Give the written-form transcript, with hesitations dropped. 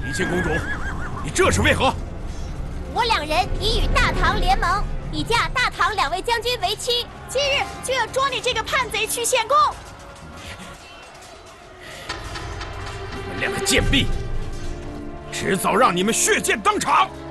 离间公主，你这是为何？ 我两人已与大唐联盟，已嫁大唐2位将军为妻，今日就要捉你这个叛贼去献公。 你们2个贱婢，迟早让你们血溅当场！